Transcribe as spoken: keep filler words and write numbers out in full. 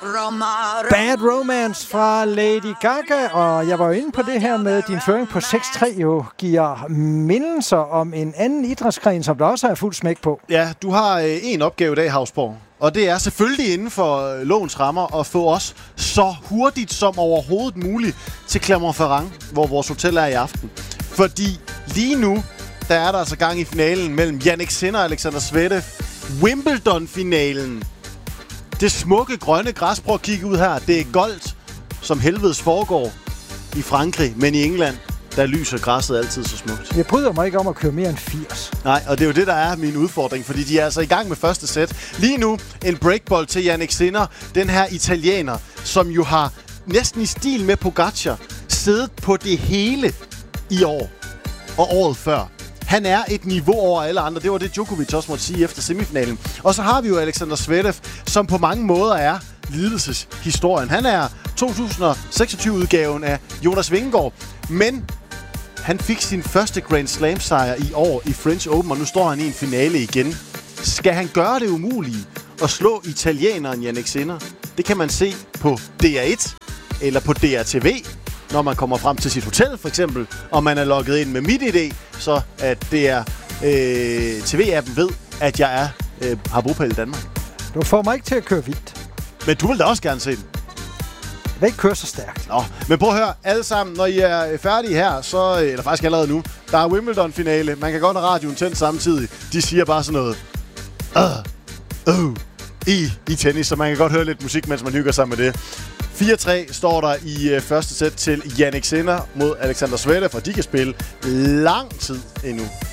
Bad Romance fra Lady Gaga, og jeg var jo inde på det her med, din føring på seks tre jo giver mindelser om en anden idrætsgren, som der også er fuld smæk på. Ja, du har øh, en opgave i dag, Hausborg, og det er selvfølgelig inden for øh, lovens rammer at få os så hurtigt som overhovedet muligt til Clermont-Ferrand, hvor vores hotel er i aften. Fordi lige nu, der er der altså gang i finalen mellem Jannik Sinner og Alexander Zverev. Wimbledon-finalen. Det smukke grønne græs, prøv at kigge ud her. Det er goldt, som helvedes foregår i Frankrig, men i England, der lyser græsset altid så smukt. Jeg bryder mig ikke om at køre mere end firs. Nej, og det er jo det, der er min udfordring, fordi de er altså i gang med første sæt. Lige nu en breakball til Jannik Sinner, den her italiener, som jo har næsten i stil med Pogacar siddet på det hele i år og året før. Han er et niveau over alle andre. Det var det, Djokovic også måtte sige efter semifinalen. Og så har vi jo Alexander Zverev, som på mange måder er lidelseshistorien. Han er to tusind og seksogtyve-udgaven af Jonas Vingegaard, men han fik sin første Grand Slam-sejr i år i French Open, og nu står han i en finale igen. Skal han gøre det umulige at slå italieneren Jannik Sinner? Det kan man se på D R et eller på D R T V, når man kommer frem til sit hotel, for eksempel, og man er logget ind med MitID, så at D R øh, T V-appen ved, at jeg er, øh, har bopæl i Danmark. Du får mig ikke til at køre vildt. Men du vil da også gerne se den. Jeg vil ikke køre så stærkt. Nå, men prøv at høre, alle sammen, når I er færdige her, så, eller faktisk allerede nu, der er Wimbledon-finale. Man kan godt have radioen tændt samtidig. De siger bare sådan noget. Uh, uh, i, i tennis, så man kan godt høre lidt musik, mens man hygger sig med det. fire tre står der i uh, første sæt til Jannik Sinner mod Alexander Zverev, og de kan spille lang tid endnu.